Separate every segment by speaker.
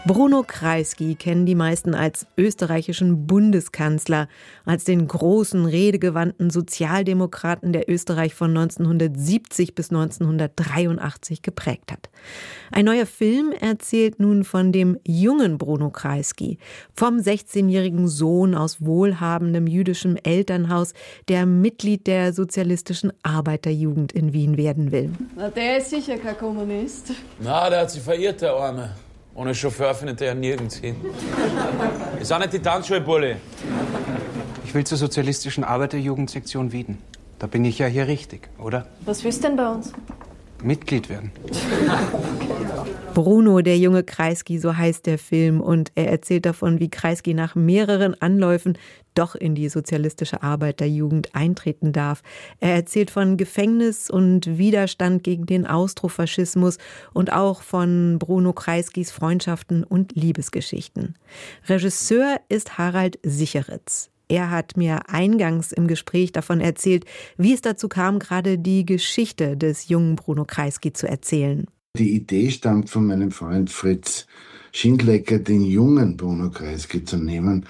Speaker 1: Bruno Kreisky kennen die meisten als österreichischen Bundeskanzler, als den großen, redegewandten Sozialdemokraten, der Österreich von 1970 bis 1983 geprägt hat. Ein neuer Film erzählt nun von dem jungen Bruno Kreisky, vom 16-jährigen Sohn aus wohlhabendem jüdischem Elternhaus, der Mitglied der sozialistischen Arbeiterjugend in Wien werden will.
Speaker 2: Na, der ist sicher kein Kommunist.
Speaker 3: Na, der hat sich verirrt, der Arme. Ohne Chauffeur findet er ja nirgends hin. Ist auch nicht die Tanzschule, Bulli.
Speaker 4: Ich will zur sozialistischen Arbeiterjugendsektion Wien. Da bin ich ja hier richtig, oder?
Speaker 2: Was willst du denn bei uns?
Speaker 4: Mitglied werden.
Speaker 1: Bruno, der junge Kreisky, so heißt der Film. Und er erzählt davon, wie Kreisky nach mehreren Anläufen doch in die sozialistische Arbeiterjugend eintreten darf. Er erzählt von Gefängnis und Widerstand gegen den Austrofaschismus und auch von Bruno Kreiskys Freundschaften und Liebesgeschichten. Regisseur ist Harald Sicheritz. Er hat mir eingangs im Gespräch davon erzählt, wie es dazu kam, gerade die Geschichte des jungen Bruno Kreisky zu erzählen.
Speaker 5: Die Idee stammt von meinem Freund Fritz Schindlecker, den jungen Bruno Kreisky zu nehmen,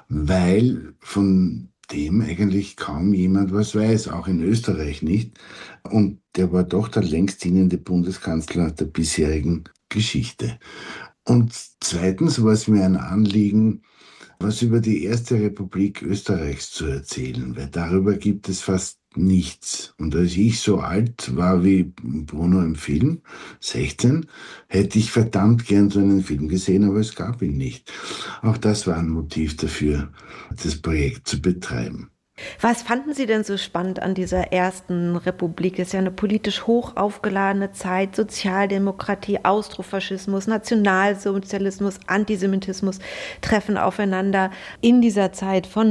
Speaker 5: weil von dem eigentlich kaum jemand was weiß, auch in Österreich nicht. Und der war doch der längst dienende Bundeskanzler der bisherigen Geschichte. Und zweitens war es mir ein Anliegen, was über die Erste Republik Österreichs zu erzählen, weil darüber gibt es fast nichts. Und als ich so alt war wie Bruno im Film, 16, hätte ich verdammt gern so einen Film gesehen, aber es gab ihn nicht. Auch das war ein Motiv dafür, das Projekt zu betreiben.
Speaker 1: Was fanden Sie denn so spannend an dieser Ersten Republik? Es ist ja eine politisch hoch aufgeladene Zeit. Sozialdemokratie, Austrofaschismus, Nationalsozialismus, Antisemitismus treffen aufeinander in dieser Zeit von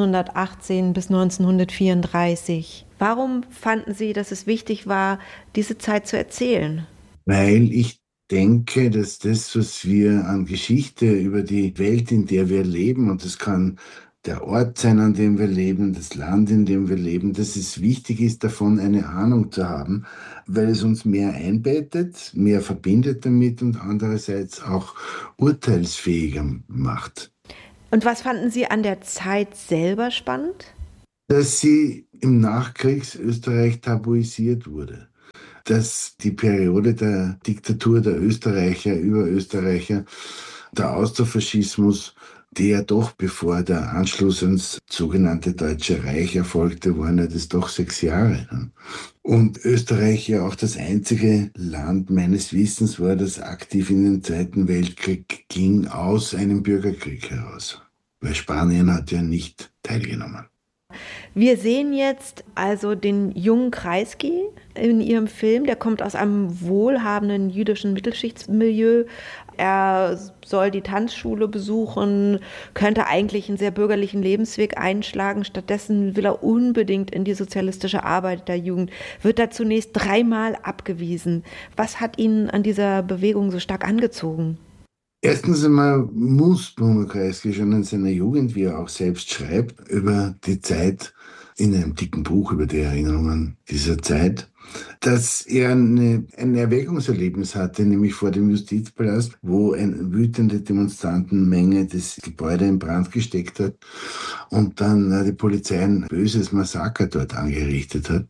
Speaker 1: 1918 bis 1934. Warum fanden Sie, dass es wichtig war, diese Zeit zu erzählen?
Speaker 5: Weil ich denke, dass das, was wir an Geschichte über die Welt, in der wir leben, und das kann der Ort sein, an dem wir leben, das Land, in dem wir leben, dass es wichtig ist, davon eine Ahnung zu haben, weil es uns mehr einbettet, mehr verbindet damit und andererseits auch urteilsfähiger macht.
Speaker 1: Und was fanden Sie an der Zeit selber spannend?
Speaker 5: Dass sie im Nachkriegs-Österreich tabuisiert wurde. Dass die Periode der Diktatur der Österreicher, über Österreicher, der Austrofaschismus, die ja doch, bevor der Anschluss ans sogenannte Deutsche Reich erfolgte, waren ja das doch 6 Jahre. Und Österreich ja auch das einzige Land meines Wissens war, das aktiv in den Zweiten Weltkrieg ging, aus einem Bürgerkrieg heraus. Weil Spanien hat ja nicht teilgenommen.
Speaker 1: Wir sehen jetzt also den jungen Kreisky in Ihrem Film. Der kommt aus einem wohlhabenden jüdischen Mittelschichtsmilieu. Er soll die Tanzschule besuchen, könnte eigentlich einen sehr bürgerlichen Lebensweg einschlagen. Stattdessen will er unbedingt in die sozialistische Arbeiterjugend, wird da zunächst 3-mal abgewiesen. Was hat ihn an dieser Bewegung so stark angezogen?
Speaker 5: Erstens einmal muss Bruno Kreisky schon in seiner Jugend, wie er auch selbst schreibt, über die Zeit, in einem dicken Buch über die Erinnerungen dieser Zeit, dass er ein Erweckungserlebnis hatte, nämlich vor dem Justizpalast, wo eine wütende Demonstrantenmenge das Gebäude in Brand gesteckt hat und dann die Polizei ein böses Massaker dort angerichtet hat.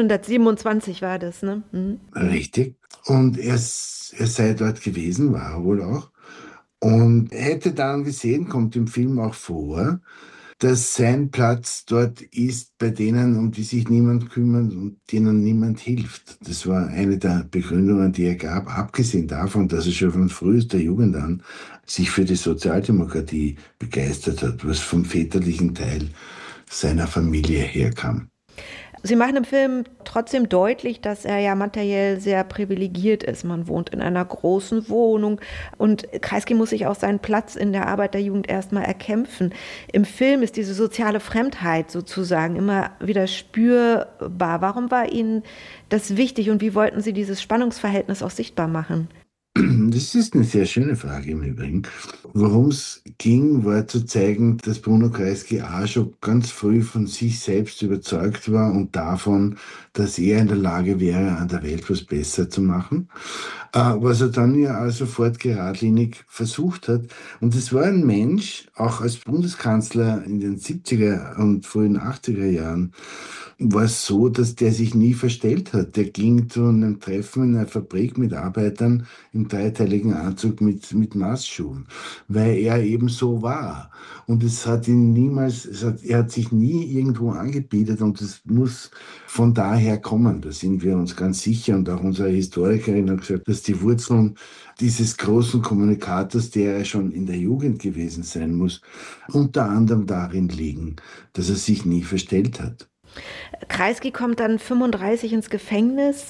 Speaker 1: 1927 war das, ne? Mhm.
Speaker 5: Richtig. Und er sei dort gewesen, war er wohl auch. Und er hätte dann gesehen, kommt im Film auch vor, dass sein Platz dort ist bei denen, um die sich niemand kümmert und denen niemand hilft. Das war eine der Begründungen, die er gab, abgesehen davon, dass er schon von frühester Jugend an sich für die Sozialdemokratie begeistert hat, was vom väterlichen Teil seiner Familie herkam.
Speaker 1: Sie machen im Film trotzdem deutlich, dass er ja materiell sehr privilegiert ist. Man wohnt in einer großen Wohnung und Kreisky muss sich auch seinen Platz in der Arbeiterjugend erstmal erkämpfen. Im Film ist diese soziale Fremdheit sozusagen immer wieder spürbar. Warum war Ihnen das wichtig und wie wollten Sie dieses Spannungsverhältnis auch sichtbar machen?
Speaker 5: Das Das ist eine sehr schöne Frage im Übrigen. Worum es ging, war zu zeigen, dass Bruno Kreisky auch schon ganz früh von sich selbst überzeugt war und davon, dass er in der Lage wäre, an der Welt was besser zu machen. Was er dann ja auch sofort geradlinig versucht hat. Und es war ein Mensch, auch als Bundeskanzler in den 70er und frühen 80er Jahren, war es so, dass der sich nie verstellt hat. Der ging zu einem Treffen in einer Fabrik mit Arbeitern im dreiteiligen Anzug mit Maßschuhen, weil er eben so war. Und es hat ihn niemals, er hat sich nie irgendwo angebietet und es muss von daher kommen. Da sind wir uns ganz sicher. Und auch unsere Historikerin hat gesagt, dass die Wurzeln dieses großen Kommunikators, der er schon in der Jugend gewesen sein muss, unter anderem darin liegen, dass er sich nie verstellt hat.
Speaker 1: Kreisky kommt dann 35 ins Gefängnis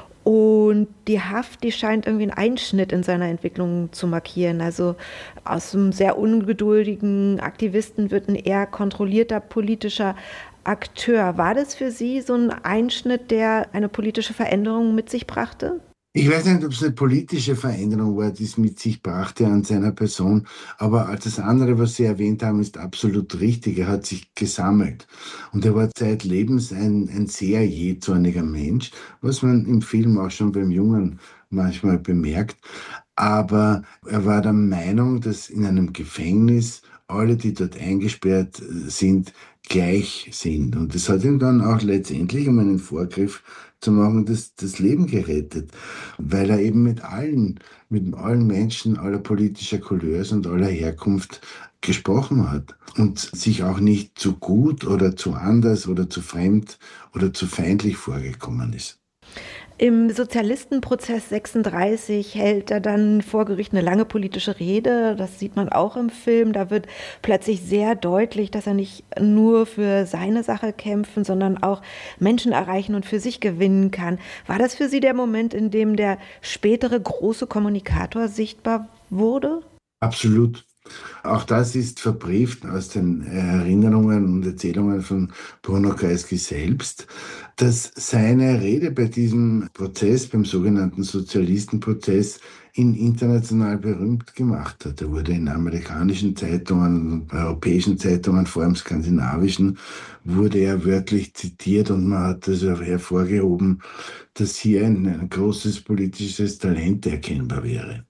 Speaker 1: und die Haft, die scheint irgendwie einen Einschnitt in seiner Entwicklung zu markieren. Also aus einem sehr ungeduldigen Aktivisten wird ein eher kontrollierter politischer Akteur. War das für Sie so ein Einschnitt, der eine politische Veränderung mit sich brachte?
Speaker 5: Ich weiß nicht, ob es eine politische Veränderung war, die es mit sich brachte an seiner Person, aber das andere, was Sie erwähnt haben, ist absolut richtig. Er hat sich gesammelt und er war zeitlebens ein sehr jähzorniger Mensch, was man im Film auch schon beim Jungen manchmal bemerkt. Aber er war der Meinung, dass in einem Gefängnis alle, die dort eingesperrt sind, gleich sind. Und das hat ihm dann auch letztendlich, um einen Vorgriff zu machen, das Leben gerettet, weil er eben mit allen Menschen aller politischer Couleurs und aller Herkunft gesprochen hat und sich auch nicht zu gut oder zu anders oder zu fremd oder zu feindlich vorgekommen ist.
Speaker 1: Im Sozialistenprozess 36 hält er dann vor Gericht eine lange politische Rede. Das sieht man auch im Film. Da wird plötzlich sehr deutlich, dass er nicht nur für seine Sache kämpfen, sondern auch Menschen erreichen und für sich gewinnen kann. War das für Sie der Moment, in dem der spätere große Kommunikator sichtbar wurde?
Speaker 5: Absolut. Auch das ist verbrieft aus den Erinnerungen und Erzählungen von Bruno Kreisky selbst, dass seine Rede bei diesem Prozess, beim sogenannten Sozialistenprozess, ihn international berühmt gemacht hat. Er wurde in amerikanischen Zeitungen, europäischen Zeitungen, vor allem skandinavischen, wurde er wörtlich zitiert und man hat also hervorgehoben, dass hier ein großes politisches Talent erkennbar wäre.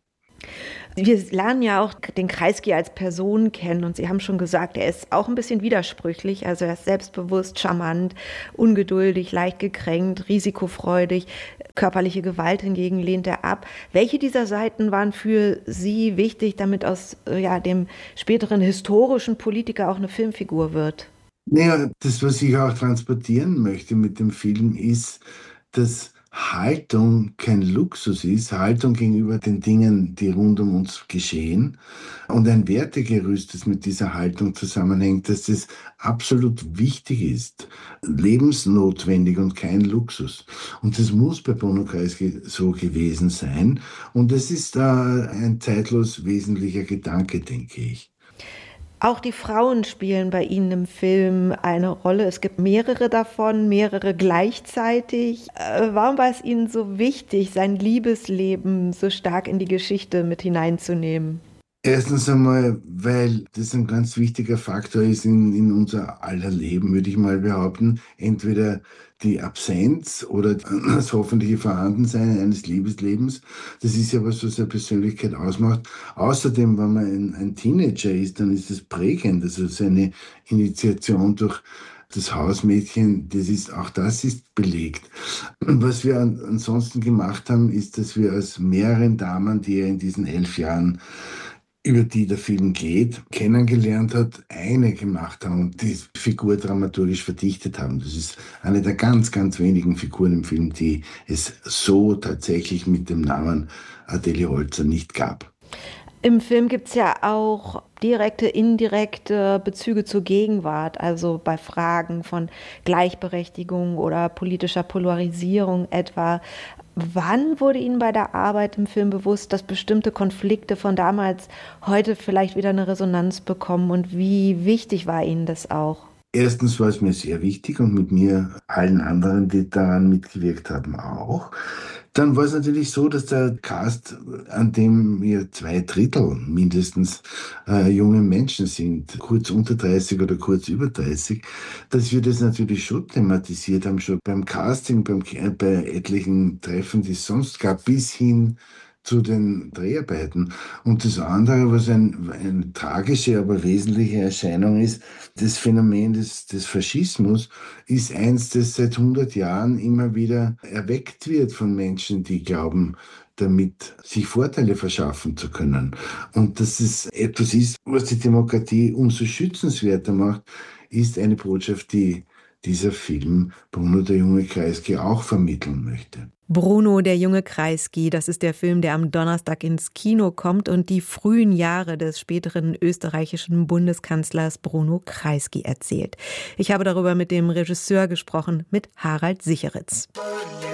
Speaker 1: Wir lernen ja auch den Kreisky als Person kennen und Sie haben schon gesagt, er ist auch ein bisschen widersprüchlich. Also er ist selbstbewusst, charmant, ungeduldig, leicht gekränkt, risikofreudig. Körperliche Gewalt hingegen lehnt er ab. Welche dieser Seiten waren für Sie wichtig, damit aus dem späteren historischen Politiker auch eine Filmfigur wird?
Speaker 5: Naja, das, was ich auch transportieren möchte mit dem Film, ist, dass Haltung kein Luxus ist, Haltung gegenüber den Dingen, die rund um uns geschehen und ein Wertegerüst, das mit dieser Haltung zusammenhängt, dass das absolut wichtig ist, lebensnotwendig und kein Luxus. Und das muss bei Bruno Kreisky so gewesen sein und das ist ein zeitlos wesentlicher Gedanke, denke ich.
Speaker 1: Auch die Frauen spielen bei Ihnen im Film eine Rolle. Es gibt mehrere davon, mehrere gleichzeitig. Warum war es Ihnen so wichtig, sein Liebesleben so stark in die Geschichte mit hineinzunehmen?
Speaker 5: Erstens einmal, weil das ein ganz wichtiger Faktor ist in unser aller Leben, würde ich mal behaupten. Entweder die Absenz oder das hoffentliche Vorhandensein eines Liebeslebens. Das ist ja was eine Persönlichkeit ausmacht. Außerdem, wenn man ein Teenager ist, dann ist es prägend. Also seine Initiation durch das Hausmädchen, das ist belegt. Was wir ansonsten gemacht haben, ist, dass wir aus mehreren Damen, die er in diesen 11 Jahren über die der Film geht, kennengelernt hat, eine gemacht haben und die Figur dramaturgisch verdichtet haben. Das ist eine der ganz, ganz wenigen Figuren im Film, die es so tatsächlich mit dem Namen Adele Holzer nicht gab.
Speaker 1: Im Film gibt es ja auch direkte, indirekte Bezüge zur Gegenwart, also bei Fragen von Gleichberechtigung oder politischer Polarisierung etwa. Wann wurde Ihnen bei der Arbeit im Film bewusst, dass bestimmte Konflikte von damals heute vielleicht wieder eine Resonanz bekommen und wie wichtig war Ihnen das auch?
Speaker 5: Erstens war es mir sehr wichtig und mit mir allen anderen, die daran mitgewirkt haben, auch. Dann war es natürlich so, dass der Cast, an dem ja 2/3 mindestens junge Menschen sind, kurz unter 30 oder kurz über 30, dass wir das natürlich schon thematisiert haben, schon beim Casting, bei etlichen Treffen, die es sonst gab, bis hin zu den Dreharbeiten. Und das andere, was eine tragische, aber wesentliche Erscheinung ist, das Phänomen des Faschismus, ist eins, das seit 100 Jahren immer wieder erweckt wird von Menschen, die glauben, damit sich Vorteile verschaffen zu können. Und dass es etwas ist, was die Demokratie umso schützenswerter macht, ist eine Botschaft, die dieser Film Bruno der junge Kreisky auch vermitteln möchte.
Speaker 1: Bruno der junge Kreisky, das ist der Film, der am Donnerstag ins Kino kommt und die frühen Jahre des späteren österreichischen Bundeskanzlers Bruno Kreisky erzählt. Ich habe darüber mit dem Regisseur gesprochen, mit Harald Sicheritz.